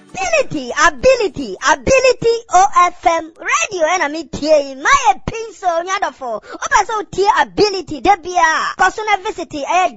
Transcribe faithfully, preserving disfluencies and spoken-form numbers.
Ability, ability, ability O F M radio enemy tie my pinso nyadofo. Opa so tie ability debia. Personal visit eh